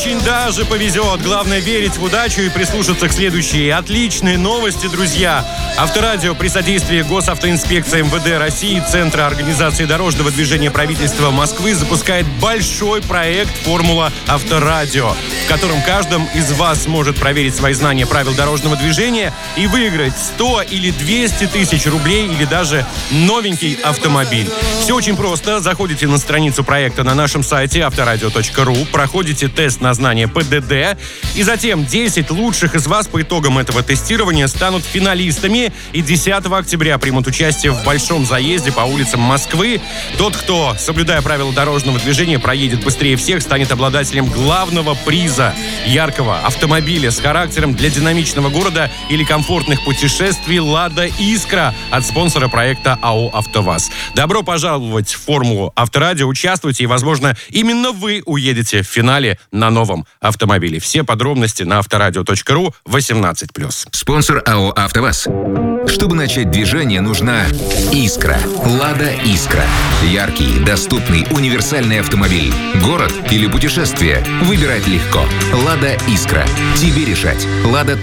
очень даже повезет. Главное верить в удачу и прислушаться к следующей отличной новости, друзья. Авторадио при содействии Госавтоинспекции МВД России и Центра организации дорожного движения правительства Москвы запускает большой проект «Формула Авторадио», в котором каждый из вас сможет проверить свои знания правил дорожного движения и выиграть 100 или 200 тысяч рублей или даже новенький автомобиль. Все очень просто. Заходите на страницу проекта на нашем сайте авторадио.ру, проходите тест на знание ПДД, и затем 10 лучших из вас по итогам этого тестирования станут финалистами и 10 октября примут участие в большом заезде по улицам Москвы. Тот, кто, соблюдая правила дорожного движения, проедет быстрее всех, станет обладателем главного приза — яркого автомобиля с характером для динамичного города или комфортных путешествий «Лада Искра» от спонсора проекта АО «АвтоВАЗ». Добро пожаловать в формулу Авторадио, участвуйте, и, возможно, именно вы уедете в финале на новом автомобиле. Все подробности на авторадио.ру 18+. Спонсор АО «АвтоВАЗ». Чтобы начать движение, нужна «Искра». «Лада Искра». Яркий, доступный, универсальный автомобиль. Город или путешествие? Выбирать легко. «Лада Искра». Тебе решать. «Лада»